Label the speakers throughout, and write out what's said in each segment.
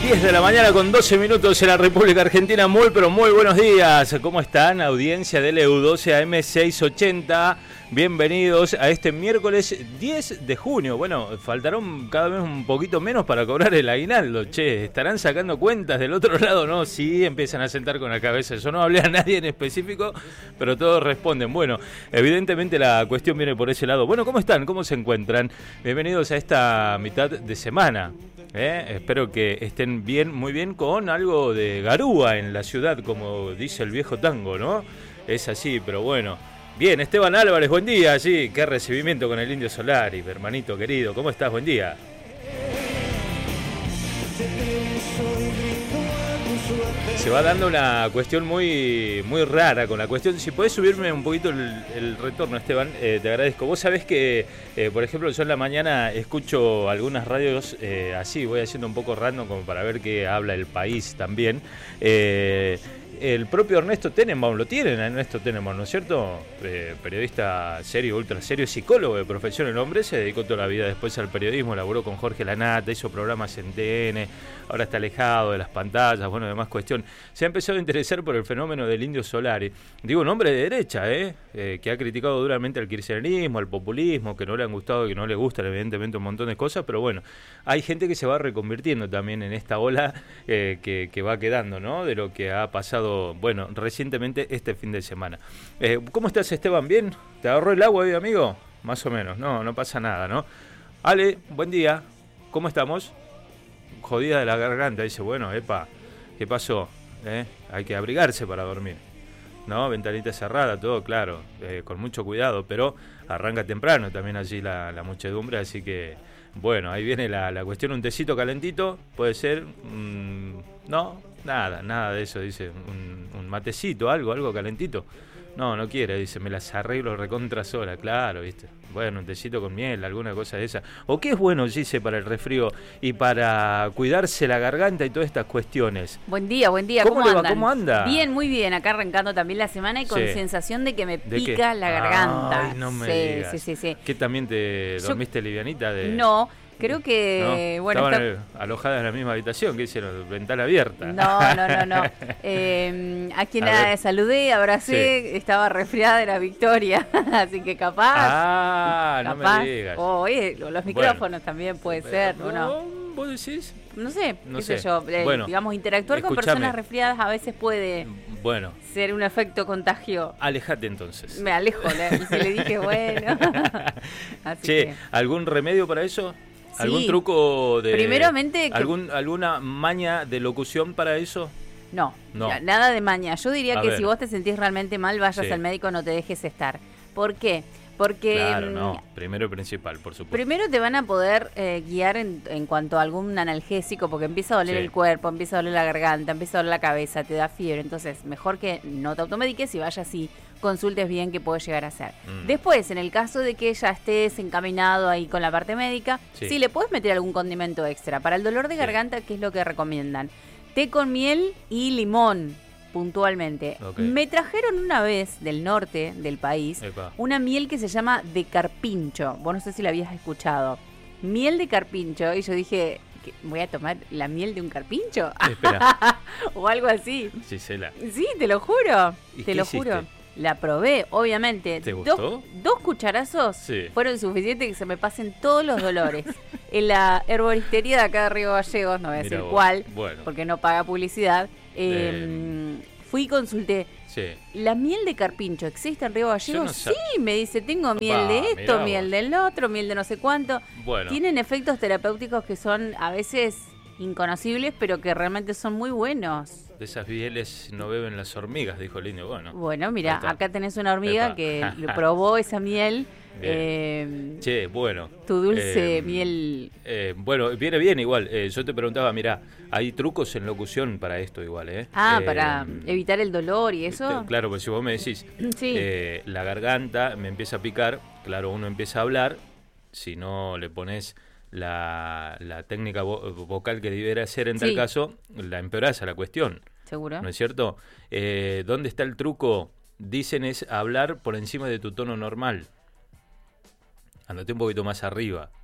Speaker 1: 10 de la mañana con 12 minutos en la República Argentina. Muy, pero muy buenos días. ¿Cómo están? Audiencia del EU12 AM 680. Bienvenidos a este miércoles 10 de junio. Bueno, faltaron cada vez un poquito menos para cobrar el aguinaldo. Che, ¿estarán sacando cuentas del otro lado? No, sí, empiezan a sentar con la cabeza. Yo no hablé a nadie en específico, pero todos responden. Bueno, evidentemente la cuestión viene por ese lado. Bueno, ¿cómo están? ¿Cómo se encuentran? Bienvenidos a esta mitad de semana. Espero que estén bien, muy bien, con algo de garúa en la ciudad, como dice el viejo tango, ¿no? Es así, pero bueno. Bien, Esteban Álvarez, buen día, sí, qué recibimiento con el Indio Solari, hermanito querido, ¿cómo estás? Buen día. Se va dando una cuestión muy rara con la cuestión. Si podés subirme un poquito el retorno, Esteban, te agradezco. Vos sabés que, por ejemplo, yo en la mañana escucho algunas radios así, voy haciendo un poco random como para ver qué habla el país también. El propio Ernesto Tenenbaum, lo tienen a Ernesto Tenenbaum, ¿no es cierto? Periodista serio, ultra serio, psicólogo de profesión el hombre, se dedicó toda la vida después al periodismo, laburó con Jorge Lanata, hizo programas en TN, ahora está alejado de las pantallas, bueno, demás cuestión. Se ha empezado a interesar por el fenómeno del Indio Solari. Digo, un hombre de derecha, que ha criticado duramente al kirchnerismo, al populismo, que no le han gustado y que no le gustan evidentemente un montón de cosas, pero bueno, hay gente que se va reconvirtiendo también en esta ola que va quedando, ¿no? De lo que ha pasado, bueno, recientemente este fin de semana. ¿Cómo estás, Esteban? ¿Bien? ¿Te agarró el agua hoy, amigo? Más o menos, no pasa nada, ¿no? Ale, buen día, ¿cómo estamos? Jodida de la garganta, dice, bueno, ¿qué pasó? Hay que abrigarse para dormir, ¿no? Ventanita cerrada, todo, claro, con mucho cuidado, pero arranca temprano también allí la muchedumbre, así que, bueno, ahí viene la cuestión, un tecito calentito, puede ser, no, nada de eso, dice, un matecito, algo calentito. No quiere, dice, me las arreglo recontra sola, claro, viste. Bueno, un tecito con miel, alguna cosa de esa. ¿O qué es bueno, dice, para el resfrío y para cuidarse la garganta y todas estas cuestiones?
Speaker 2: Buen día,
Speaker 1: ¿Cómo andan? ¿Cómo anda?
Speaker 2: Bien, muy bien, acá arrancando también la semana y con sensación de que me pica la garganta.
Speaker 1: Ay, no me digas.
Speaker 2: Sí.
Speaker 1: ¿Qué también te dormiste livianita?
Speaker 2: No. Creo que,
Speaker 1: ¿no?
Speaker 2: bueno...
Speaker 1: Estaban alojadas en la misma habitación, ¿qué hicieron? ¿Ventana abierta?
Speaker 2: No. A quien saludé, abracé, estaba resfriada de la Victoria, así que capaz...
Speaker 1: no me digas.
Speaker 2: Los micrófonos también puede ser, ¿o no?
Speaker 1: ¿Vos decís?
Speaker 2: No sé,
Speaker 1: no
Speaker 2: qué
Speaker 1: sé.
Speaker 2: sé yo.
Speaker 1: Bueno,
Speaker 2: digamos, interactuar con personas resfriadas a veces puede ser un efecto contagio.
Speaker 1: Alejate entonces.
Speaker 2: Me alejo, le dije, bueno. Así
Speaker 1: che,
Speaker 2: que...
Speaker 1: ¿algún remedio para eso?
Speaker 2: Sí.
Speaker 1: ¿Algún truco de...
Speaker 2: Primeramente...
Speaker 1: ¿Alguna maña de locución para eso?
Speaker 2: No. Nada de maña. Yo diría que si vos te sentís realmente mal, vayas al médico, no te dejes estar. ¿Por qué? Porque...
Speaker 1: Claro, primero y principal, por supuesto.
Speaker 2: Primero te van a poder guiar en cuanto a algún analgésico, porque empieza a doler el cuerpo, empieza a doler la garganta, empieza a doler la cabeza, te da fiebre. Entonces, mejor que no te automediques y vayas y consultes bien qué puede llegar a ser. Después, en el caso de que ya estés encaminado ahí con la parte médica, sí le puedes meter algún condimento extra. Para el dolor de garganta, ¿qué es lo que recomiendan? Té con miel y limón. Puntualmente. Me trajeron una vez del norte del país una miel que se llama de carpincho. Vos no sé si la habías escuchado. Miel de carpincho. Y yo dije, ¿voy a tomar la miel de un carpincho?
Speaker 1: Espera.
Speaker 2: O algo así.
Speaker 1: Gisela.
Speaker 2: Sí, te lo juro.
Speaker 1: Te lo juro.
Speaker 2: La probé, obviamente.
Speaker 1: ¿Te gustó?
Speaker 2: Dos cucharazos fueron suficientes que se me pasen todos los dolores. En la herboristería de acá de Río Gallegos, no voy a decir cuál, porque no paga publicidad, fui y consulté. ¿La miel de carpincho existe en Río Gallegos? Sí, me dice, tengo miel de esto, miel del otro, miel de no sé cuánto. Tienen efectos terapéuticos que son a veces inconocibles, pero que realmente son muy buenos.
Speaker 1: De esas mieles no beben las hormigas, dijo el indio.
Speaker 2: Bueno, mira, acá tenés una hormiga que probó esa miel.
Speaker 1: Bueno.
Speaker 2: Tu dulce miel.
Speaker 1: Bueno, viene bien igual. Yo te preguntaba, mirá, hay trucos en locución para esto igual,
Speaker 2: para evitar el dolor y eso.
Speaker 1: Claro, pues si vos me decís, la garganta me empieza a picar, claro, uno empieza a hablar, si no le pones la técnica vocal que debiera ser en tal caso, la empeorás a la cuestión.
Speaker 2: ¿Seguro?
Speaker 1: ¿No es cierto? ¿Dónde está el truco? Dicen es hablar por encima de tu tono normal. Andate un poquito más arriba.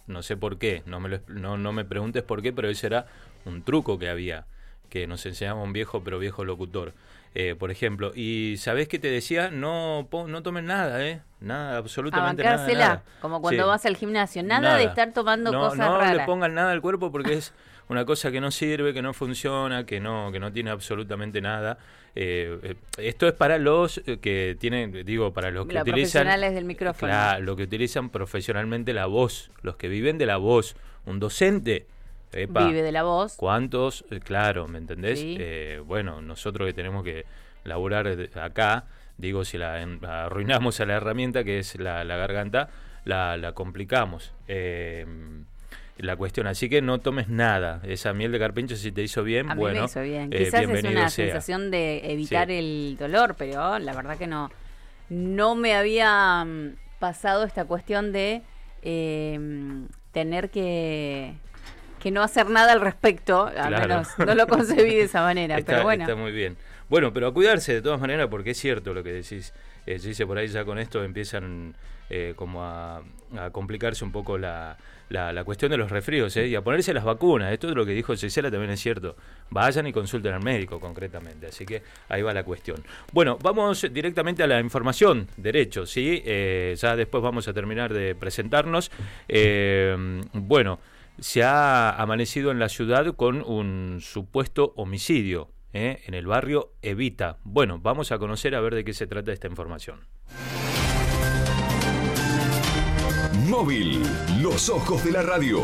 Speaker 1: no sé por qué, no me preguntes por qué, pero ese era un truco que había, que nos enseñaba un viejo locutor, por ejemplo. Y ¿sabés qué te decía? No tomen nada, nada, absolutamente nada.
Speaker 2: Como cuando vas al gimnasio, nada de estar tomando cosas raras.
Speaker 1: No le pongan nada al cuerpo porque es una cosa que no sirve, que no funciona, que no tiene absolutamente nada. Esto es para los que tienen, para los que utilizan
Speaker 2: profesionales del micrófono.
Speaker 1: Claro, los que utilizan profesionalmente la voz, los que viven de la voz. Un docente
Speaker 2: vive de la voz.
Speaker 1: ¿Cuántos? Claro, ¿me entendés?
Speaker 2: Sí.
Speaker 1: Bueno, nosotros que tenemos que laburar acá, si arruinamos a la herramienta que es la garganta, la complicamos. La cuestión, así que no tomes nada. Esa miel de carpincho, si te hizo bien,
Speaker 2: a mí me hizo bien. Quizás es una sensación de evitar el dolor, pero la verdad que no me había pasado esta cuestión de tener que no hacer nada al respecto. Al menos no lo concebí de esa manera, pero bueno.
Speaker 1: Está muy bien. Bueno, pero a cuidarse de todas maneras, porque es cierto lo que decís. Dice por ahí, ya con esto empiezan como a complicarse un poco la cuestión de los resfríos, y a ponerse las vacunas. Esto es lo que dijo Gisela, también es cierto. Vayan y consulten al médico concretamente. Así que ahí va la cuestión. Bueno, vamos directamente a la información, derechos, ¿sí? Ya después vamos a terminar de presentarnos. Bueno, se ha amanecido en la ciudad con un supuesto homicidio en el barrio Evita. Bueno, vamos a conocer a ver de qué se trata esta información.
Speaker 3: Móvil, los ojos de la radio.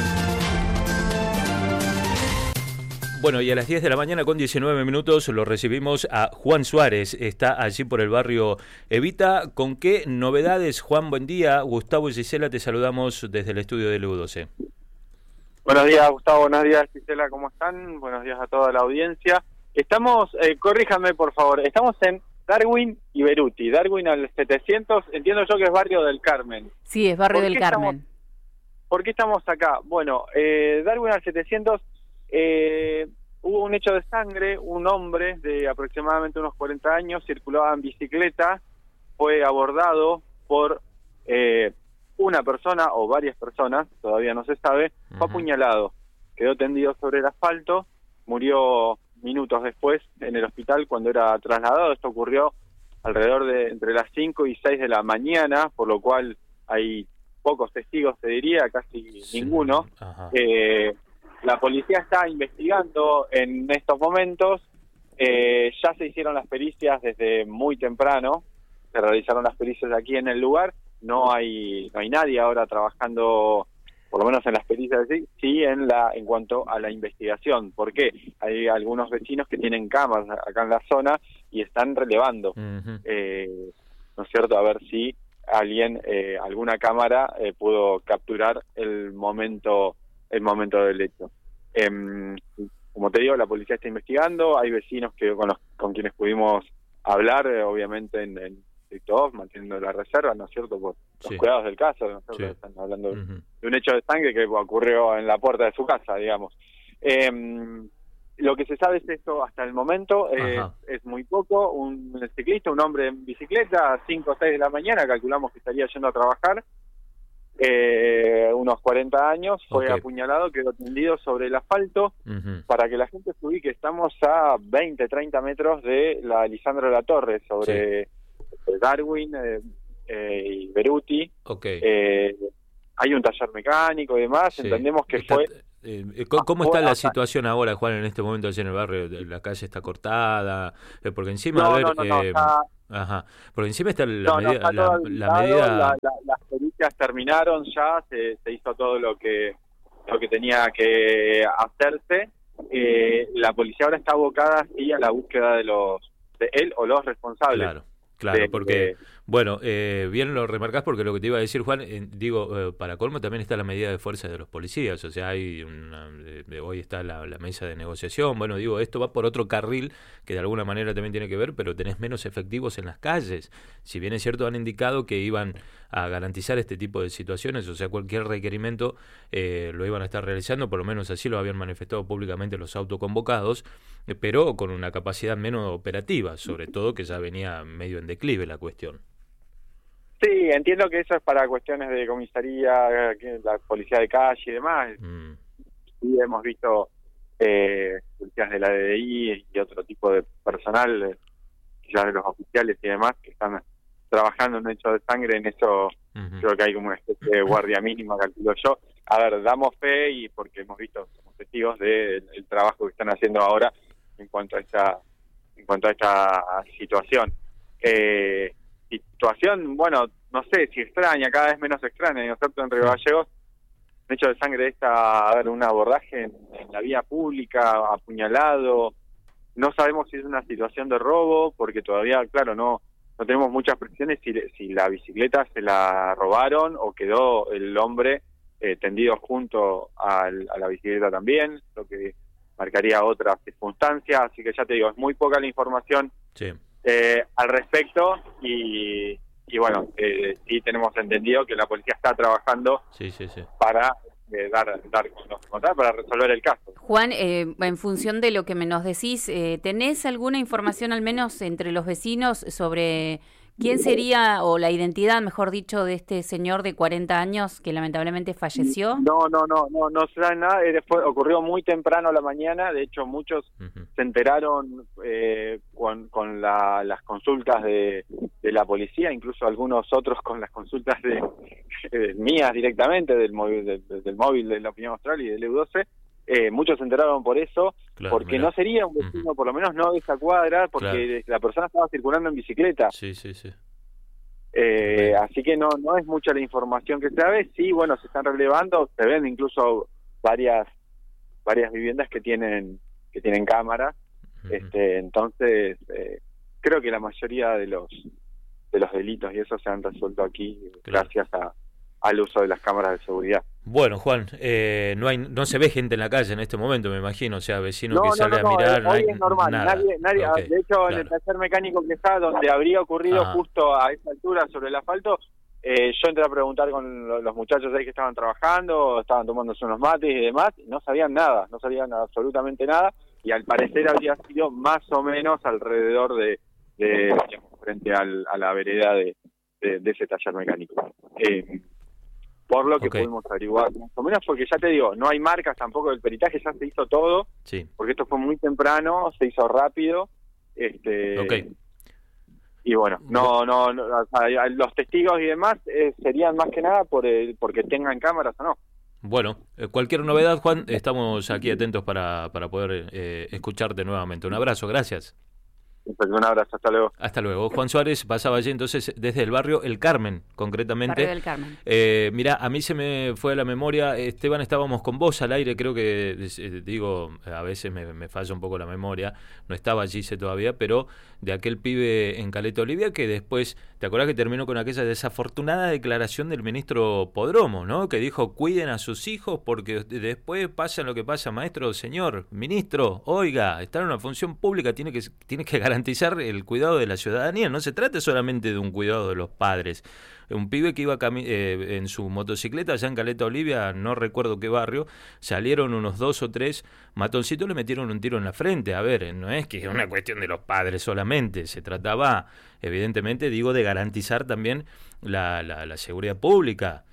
Speaker 1: Bueno, y a las 10 de la mañana con 19 minutos lo recibimos a Juan Suárez. Está allí por el barrio Evita. ¿Con qué novedades, Juan? Buen día. Gustavo y Gisela, te saludamos desde el estudio de LU12.
Speaker 4: Buenos días, Gustavo. Buenos días, Gisela. ¿Cómo están? Buenos días a toda la audiencia. Estamos, corríjame por favor, estamos en Darwin y Beruti. Darwin al 700, entiendo yo que es barrio del Carmen.
Speaker 2: Sí, es barrio del Carmen.
Speaker 4: ¿Por qué estamos acá? Bueno, Darwin al 700, hubo un hecho de sangre. Un hombre de aproximadamente unos 40 años circulaba en bicicleta, fue abordado por una persona o varias personas, todavía no se sabe, fue apuñalado, quedó tendido sobre el asfalto, murió minutos después en el hospital cuando era trasladado. Esto ocurrió alrededor de entre las 5 y 6 de la mañana, por lo cual hay pocos testigos, te diría, casi ninguno. La policía está investigando en estos momentos, ya se hicieron las pericias desde muy temprano, se realizaron las pericias aquí en el lugar, no hay nadie ahora trabajando, por lo menos en las pericias, sí en cuanto a la investigación. ¿Por qué? Hay algunos vecinos que tienen cámaras acá en la zona y están relevando, ¿no es cierto? A ver si alguna cámara pudo capturar el momento del hecho. Como te digo, la policía está investigando, hay vecinos con quienes pudimos hablar, obviamente en TikTok, manteniendo la reserva, ¿no es cierto?, por los cuidados del caso, ¿no es cierto? Están hablando de un hecho de sangre que ocurrió en la puerta de su casa, digamos. Lo que se sabe es esto hasta el momento, es muy poco. Un ciclista, un hombre en bicicleta, a 5 o 6 de la mañana, calculamos que estaría yendo a trabajar, unos 40 años, fue apuñalado, quedó tendido sobre el asfalto. Para que la gente se ubique, estamos a 20, 30 metros de la Lisandro de la Torre, sobre Darwin y Beruti. Hay un taller mecánico y demás, entendemos que fue...
Speaker 1: ¿Cómo está la situación ahora, Juan, en este momento allí en el barrio? ¿La calle está cortada? Porque encima, porque encima está la medida...
Speaker 4: Las pericias terminaron ya, se hizo todo lo que tenía que hacerse. La policía ahora está abocada a la búsqueda de él o los responsables.
Speaker 1: Claro, porque, bueno, bien lo remarcás, porque lo que te iba a decir, Juan, para colmo también está la medida de fuerza de los policías, o sea, hoy está la mesa de negociación. Bueno, esto va por otro carril que de alguna manera también tiene que ver, pero tenés menos efectivos en las calles. Si bien es cierto, han indicado que iban a garantizar este tipo de situaciones, o sea, cualquier requerimiento lo iban a estar realizando, por lo menos así lo habían manifestado públicamente los autoconvocados, pero con una capacidad menos operativa, sobre todo que ya venía medio en declive la cuestión.
Speaker 4: Sí, entiendo que eso es para cuestiones de comisaría, la policía de calle y demás. Sí, hemos visto policías de la DDI y otro tipo de personal, ya de los oficiales y demás, que están trabajando en un hecho de sangre. En eso creo que hay como una especie de guardia mínima, calculo yo. A ver, damos fe y porque hemos visto, somos testigos del trabajo que están haciendo ahora en cuanto a esta situación. Situación, bueno, no sé si extraña, cada vez menos extraña, ¿no es cierto? En Río Gallegos, un hecho de sangre de esta, a ver, un abordaje en la vía pública, apuñalado. No sabemos si es una situación de robo, porque todavía, claro, no tenemos muchas precisiones si la bicicleta se la robaron o quedó el hombre tendido junto a la bicicleta también, lo que marcaría otra circunstancia. Así que ya te digo, es muy poca la información al respecto y bueno, sí tenemos entendido que la policía está trabajando para para resolver el caso.
Speaker 2: Juan, en función de lo que nos decís, ¿tenés alguna información al menos entre los vecinos sobre quién sería, o la identidad, mejor dicho, de este señor de 40 años que lamentablemente falleció?
Speaker 4: No se sabe nada. Ocurrió muy temprano a la mañana. De hecho, muchos se enteraron con las consultas de la policía, incluso algunos otros con las consultas mías directamente del móvil de la Opinión Austral y del EU12. Muchos se enteraron por eso, claro, porque no sería un vecino, por lo menos no de esa cuadra, porque la persona estaba circulando en bicicleta.
Speaker 1: Sí.
Speaker 4: Así que no es mucha la información que se sabe. Sí, bueno, se están relevando, se ven incluso varias viviendas que tienen cámaras. Entonces creo que la mayoría de los delitos y eso se han resuelto aquí, gracias al uso de las cámaras de seguridad.
Speaker 1: Bueno, Juan, no se ve gente en la calle en este momento, me imagino, o sea, vecino que sale a mirar.
Speaker 4: Hoy es normal, nadie
Speaker 1: Okay,
Speaker 4: de hecho, en el taller mecánico que está, donde habría ocurrido justo a esa altura sobre el asfalto, yo entré a preguntar con los muchachos ahí que estaban trabajando, estaban tomándose unos mates y demás, y no sabían absolutamente nada, y al parecer habría sido más o menos alrededor de frente a la vereda de ese taller mecánico. Por lo que pudimos averiguar, más o menos, porque ya te digo, no hay marcas tampoco del peritaje, ya se hizo todo, porque esto fue muy temprano, se hizo rápido, y bueno, los testigos y demás serían más que nada porque tengan cámaras o no.
Speaker 1: Bueno, cualquier novedad, Juan, estamos aquí atentos para poder escucharte nuevamente. Un abrazo, gracias.
Speaker 4: Un abrazo, hasta luego.
Speaker 1: Hasta luego. Juan Suárez pasaba allí entonces desde el barrio El Carmen, concretamente.
Speaker 2: Barrio del Carmen.
Speaker 1: Mirá, a mí se me fue a la memoria, Esteban, estábamos con vos al aire, creo que, a veces me falla un poco la memoria, no estaba Gise todavía, pero de aquel pibe en Caleta Olivia que después, ¿te acordás que terminó con aquella desafortunada declaración del ministro Podromo, ¿no? Que dijo, cuiden a sus hijos porque después pasa lo que pasa, maestro, señor, ministro, oiga, está en una función pública, tiene que garantizar el cuidado de la ciudadanía, no se trata solamente de un cuidado de los padres. Un pibe que iba en su motocicleta allá en Caleta Olivia, no recuerdo qué barrio, salieron unos 2 o 3 matoncitos, le metieron un tiro en la frente. A ver, no es que es una cuestión de los padres solamente, se trataba, evidentemente, de garantizar también la seguridad pública.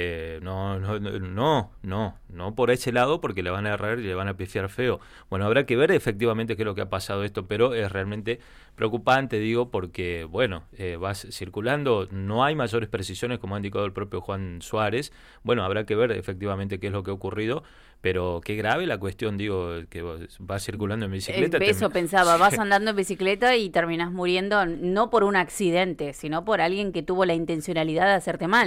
Speaker 1: No por ese lado, porque le van a errar y le van a pifiar feo. Bueno, habrá que ver efectivamente qué es lo que ha pasado esto, pero es realmente preocupante, porque, bueno, vas circulando, no hay mayores precisiones, como ha indicado el propio Juan Suárez. Bueno, habrá que ver efectivamente qué es lo que ha ocurrido, pero qué grave la cuestión, que vas circulando en bicicleta.
Speaker 2: Eso pensaba, vas andando en bicicleta y terminás muriendo, no por un accidente, sino por alguien que tuvo la intencionalidad de hacerte mal.